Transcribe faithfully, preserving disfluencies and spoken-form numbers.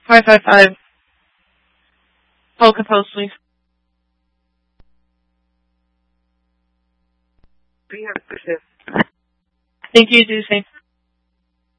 five five five. Hold compose, please. We have persist. Thank you, do the same.